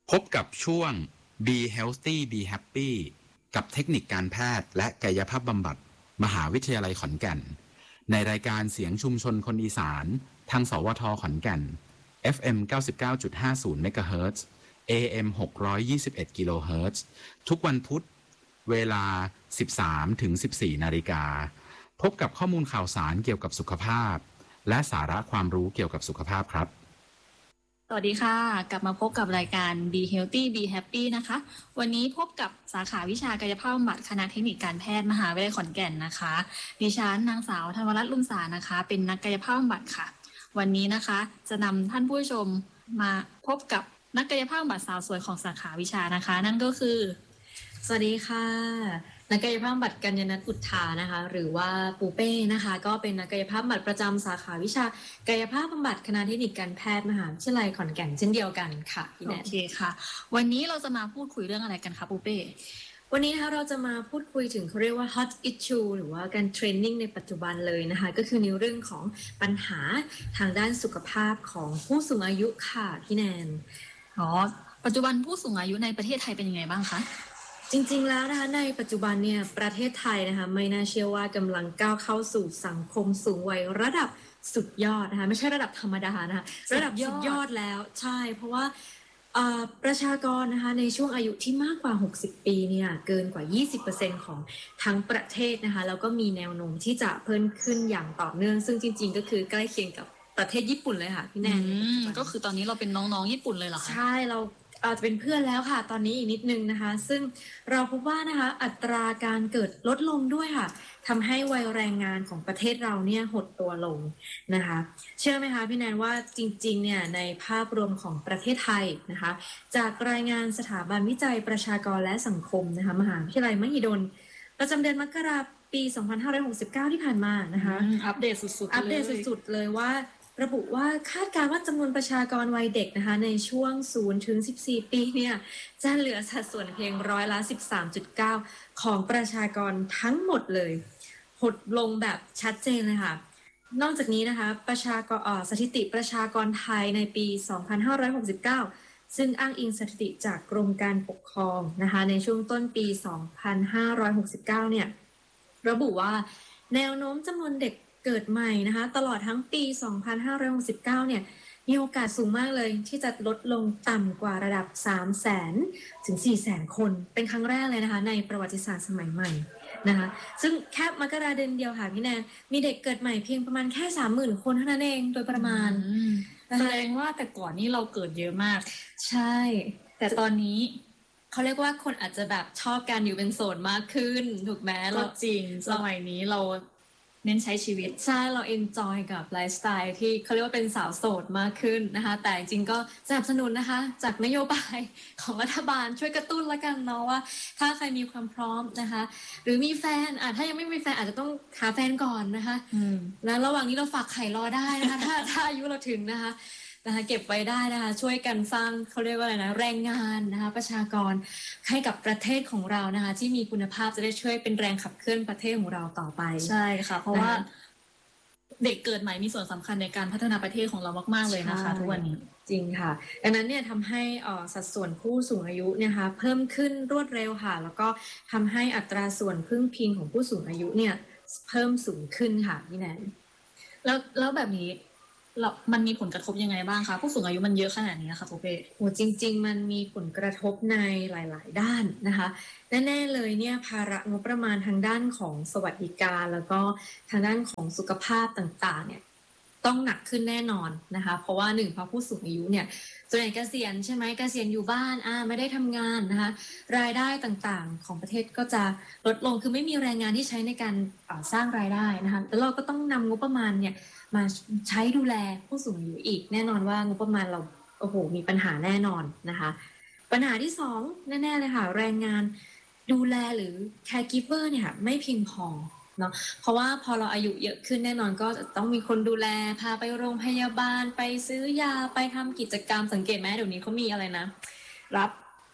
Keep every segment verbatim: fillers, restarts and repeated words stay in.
พบกับช่วง Be Healthy Be Happy กับเทคนิคการแพทย์และกายภาพบำบัดมหาวิทยาลัยขอนแก่นในรายการเสียงชุมชนคนอีสานทางสวทขอนแก่น เอฟ เอ็ม เก้าสิบเก้าจุดห้าศูนย์ เมกะเฮิรตซ์ เอ เอ็ม หกร้อยยี่สิบเอ็ด กิโลเฮิรตซ์ทุกวันพุธเวลา สิบสามถึงสิบสี่ นาฬิกาพบกับข้อมูลข่าวสารเกี่ยวกับสุขภาพและสาระความรู้เกี่ยวกับสุขภาพครับสวัสดีค่ะกลับมาพบกับรายการ Be Healthy Be Happy นะคะวันนี้พบกับสาขาวิชากายภาพบำบัดคณะเทคนิคการแพทย์มหาวิทยาลัยขอนแก่นนะคะดิฉันนางสาวธนวรัตน์ลุ่มสานะคะเป็นนักกายภาพบำบัดค่ะวันนี้นะคะจะนำท่านผู้ชมมาพบกับนักกายภาพบำบัดสาวสวยของสาขาวิชานะคะนั่นก็คือสวัสดีค่ะนักกายภาพบำบัดกัญญนัทอุทธานะคะหรือว่าปูเป้นะคะก็เป็นนักกายภาพบำบัดประจำสาขาวิชากายภาพบำบัดคณะเทคนิคการแพทย์มหาวิทยาลัยขอนแก่นเช่นเดียวกันค่ะพี่แนนโอเคค่ะวันนี้เราจะมาพูดคุยเรื่องอะไรกันคะปูเป้วันนี้นะคะเราจะมาพูดคุยถึงเขาเรียกว่า hot issue หรือว่าการเทรนนิ่งในปัจจุบันเลยนะคะก็คือในเรื่องของปัญหาทางด้านสุขภาพของผู้สูงอายุค่ะพี่แนนอ๋อปัจจุบันผู้สูงอายุในประเทศไทยเป็นยังไงบ้างคะจริงๆแล้วนะคะในปัจจุบันเนี่ยประเทศไทยนะคะไม่น่าเชื่อว่ากำลังก้าวเข้าสู่สังคมสูงวัยระดับสุดยอดนะคะไม่ใช่ระดับธรรมดานะคะระดับสุดยอดแล้วใช่เพราะว่าประชากรนะคะในช่วงอายุที่มากกว่าหกสิบปีเนี่ยเกินกว่า ยี่สิบเปอร์เซ็นต์ ของทั้งประเทศนะคะแล้วก็มีแนวโน้มที่จะเพิ่มขึ้นอย่างต่อเนื่องซึ่งจริงๆก็คือใกล้เคียงกับประเทศญี่ปุ่นเลยค่ะพี่แนนก็คือตอนนี้เราเป็นน้องๆญี่ปุ่นเลยเหรอคะใช่เราอาจจะเป็นเพื่อนแล้วค่ะตอนนี้อีกนิดนึงนะคะซึ่งเราพบว่านะคะอัตราการเกิดลดลงด้วยค่ะทำให้วัยแรงงานของประเทศเราเนี่ยหดตัวลงนะคะเชื่อไหมคะพี่แนนว่าจริงๆเนี่ยในภาพรวมของประเทศไทยนะคะจากรายงานสถาบันวิจัยประชากรและสังคมนะคะมหาวิทยาลัยมหิดลประจำเดือนมกราคมปีสองพันห้าร้อยหกสิบเก้าที่ผ่านมานะคะอัปเดตสุดๆอัปเดตสุดๆเลยว่าระบุว่าคาดการณ์ว่าจำนวนประชากรวัยเด็กนะคะในช่วงศูนย์ถึงสิบสี่ปีเนี่ยจะเหลือสัดส่วนเพียงร้อยละ สิบสามจุดเก้า ของประชากรทั้งหมดเลยหดลงแบบชัดเจนเลยค่ะนอกจากนี้นะคะประชากรอ่อสถิติประชากรไทยในปีสองพันห้าร้อยหกสิบเก้าซึ่งอ้างอิงสถิติจากกรมการปกครองนะคะในช่วงต้นปีสองพันห้าร้อยหกสิบเก้าเนี่ยระบุว่าแนวโน้มจำนวนเด็กเกิดใหม่นะคะตลอดทั้งปีสองพันห้าร้อยหกสิบเก้าเนี่ยมีโอกาสสูงมากเลยที่จะลดลงต่ำกว่าระดับ สามแสน ถึง สี่แสน คนเป็นครั้งแรกเลยนะคะในประวัติศาสตร์สมัยใหม่นะคะซึ่งแค่มกราเดือนเดียวค่ะพี่แนนมีเด็กเกิดใหม่เพียงประมาณแค่ สามหมื่น คนเท่านั้นเองโดยประมาณแสดงว่าแต่ก่อนนี่เราเกิดเยอะมากใช่แต่ตอนนี้เขาเรียกว่าคนอาจจะแบบชอบการอยู่เป็นโสดมากขึ้นถูกไหมเราจริงสมัยนี้เราเน้นใช้ชีวิตใช่เราเอนจอยกับไลฟ์สไตล์ที่เขาเรียกว่าเป็นสาวโสดมากขึ้นนะคะแต่จริงก็สนับสนุนนะคะจากนโยบายของรัฐบาลช่วยกระตุ้นละกันเนาะว่าถ้าใครมีความพร้อมนะคะหรือมีแฟนอ่ะถ้ายังไม่มีแฟนอาจจะต้องหาแฟนก่อนนะคะแล้วระหว่างนี้เราฝากไข่รอได้นะคะถ้าถ้าอายุเราถึงนะคะนะคะเก็บไว้ได้นะคะช่วยกันสร้างเขาเรียกว่าอะไรนะแรงงานนะคะประชากรให้กับประเทศของเรานะคะที่มีคุณภาพจะได้ช่วยเป็นแรงขับเคลื่อนประเทศของเราต่อไปใช่ค่ะเพราะว่าเด็กเกิดใหม่มีส่วนสำคัญในการพัฒนาประเทศของเรามากๆเลยนะคะทุกวันนี้จริงค่ะดังนั้นเนี่ยทำให้สัดส่วนผู้สูงอายุเนี่ยค่ะเพิ่มขึ้นรวดเร็วค่ะแล้วก็ทำให้อัตราส่วนพึ่งพิงของผู้สูงอายุเนี่ยเพิ่มสูงขึ้นค่ะพี่แนนแล้วแล้วแบบนี้แล้วมันมีผลกระทบยังไงบ้างคะผู้สูงอายุมันเยอะขนาดนี้ค่ะโปเป้โหจริงๆมันมีผลกระทบในหลายๆด้านนะคะแน่ๆเลยเนี่ยภาระงบประมาณทางด้านของสวัสดิการแล้วก็ทางด้านของสุขภาพต่างๆเนี่ยต้องหนักขึ้นแน่นอนนะคะเพราะว่าหนึ่งเพราะผู้สูงอายุเนี่ยส่วนใหญ่เกษียณใช่ไหมเกษียณอยู่บ้านอ่าไม่ได้ทำงานนะคะรายได้ต่างๆของประเทศก็จะลดลงคือไม่มีแรงงานที่ใช้ในการสร้างรายได้นะคะแล้วเราก็ต้องนำงบประมาณเนี่ยมาใช้ดูแลผู้สูงอายุอีกแน่นอนว่างบประมาณเราโอ้โหมีปัญหาแน่นอนนะคะปัญหาที่สองแน่ๆเลยค่ะแรงงานดูแลหรือ caregiver เนี่ยไม่เพียงพอเนาะเพราะว่าพอเราอายุเยอะขึ้นแน่นอนก็จะต้องมีคนดูแลพาไปโรงพยาบาลไปซื้อยาไปทำกิจกรรมสังเกตไหมเดี๋ยวนี้เขามีอะไรนะรับ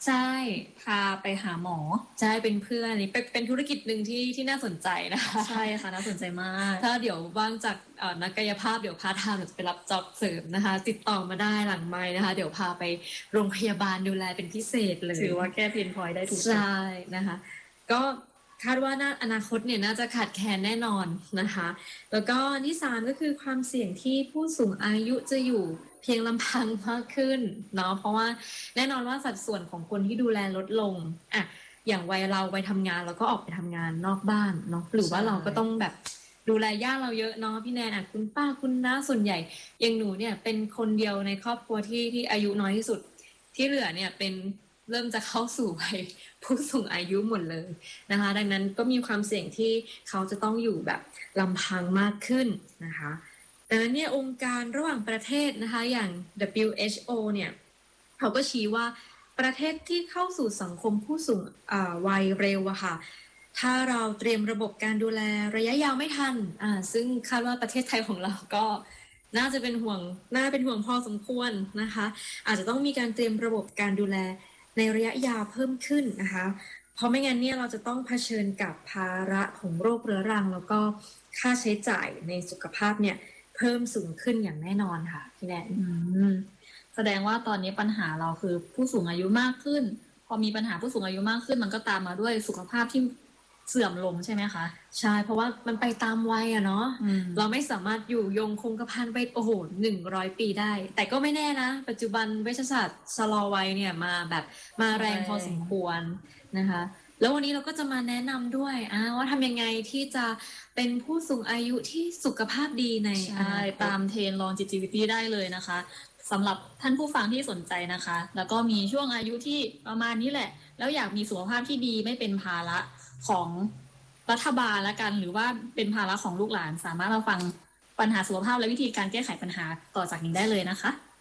ใช่พาไปหาหมอใช่เป็นเพื่อนนี่เป็นเป็นธุรกิจหนึ่งที่ที่น่าสนใจนะคะใช่ค่ะน่าสนใจมากถ้าเดี๋ยวว่างจากนักกายภาพเดี๋ยวพาทามเดี๋ยวจะไปรับจ็อบเสริมนะคะติดต่อมาได้หลังไมค์นะคะเดี๋ยวพาไปโรงพยาบาลดูแลเป็นพิเศษเลยถือว่าแก้เพนพอยต์ได้ถูกใช่นะคะก็คาดว่าอนาคตเนี่ยน่าจะขาดแคลนแน่นอนนะคะแล้วก็ที่สามก็คือความเสี่ยงที่ผู้สูงอายุจะอยู่เพียงลำพังมากขึ้นเนาะเพราะว่าแน่นอนว่าสัดส่วนของคนที่ดูแลลดลงอ่ะอย่างวัยเราวัยทำงานเราก็ออกไปทำงานนอกบ้านเนาะหรือว่าเราก็ต้องแบบดูแลญาติเราเยอะเนาะพี่แนนอ่ะคุณป้าคุณน้าส่วนใหญ่อย่างหนูเนี่ยเป็นคนเดียวในครอบครัวที่ที่อายุน้อยที่สุดที่เหลือเนี่ยเป็นเริ่มจะเข้าสู่วัยผู้สูงอายุหมดเลยนะคะดังนั้นก็มีความเสี่ยงที่เขาจะต้องอยู่แบบลำพังมากขึ้นนะคะแต่เนี่ยองค์การระหว่างประเทศนะคะอย่าง ดับเบิลยู เอช โอ เนี่ยเขาก็ชี้ว่าประเทศที่เข้าสู่สังคมผู้สูงวัยเร็วอะค่ะถ้าเราเตรียมระบบการดูแลระยะยาวไม่ทันอ่าซึ่งคาดว่าประเทศไทยของเราก็น่าจะเป็นห่วงน่าเป็นห่วงพอสมควรนะคะอาจจะต้องมีการเตรียมระบบการดูแลในระยะยาวเพิ่มขึ้นนะคะเพราะไม่งั้นเนี่ยเราจะต้องเผชิญกับภาระของโรคเรื้อรังแล้วก็ค่าใช้จ่ายในสุขภาพเนี่ยเพิ่มสูงขึ้นอย่างแน่นอนค่ะพี่แนนแสดงว่าตอนนี้ปัญหาเราคือผู้สูงอายุมากขึ้นพอมีปัญหาผู้สูงอายุมากขึ้นมันก็ตามมาด้วยสุขภาพที่เสื่อมลงใช่ไหมคะใช่เพราะว่ามันไปตามวัยอะเนาะเราไม่สามารถอยู่ยงคงกระพันไปโอ้โหหนึ่งร้อยปีได้แต่ก็ไม่แน่นะปัจจุบันเวชศาสตร์ชะลอวัยเนี่ยมาแบบมาแรงพอสมควรนะคะแล้ววันนี้เราก็จะมาแนะนำด้วยว่าทำยังไงที่จะเป็นผู้สูงอายุที่สุขภาพดีในใช่ตามเทรนด์ longevity ได้เลยนะคะสำหรับท่านผู้ฟังที่สนใจนะคะแล้วก็มีช่วงอายุที่ประมาณนี้แหละแล้วอยากมีสุขภาพที่ดีไม่เป็นภาระของรัฐบาลละกันหรือว่าเป็นภาระของลูกหลานสามารถมาฟังปัญหาสุขภาพและวิธีการแก้ไขปัญหาต่อจากนี้ได้เลยนะคะ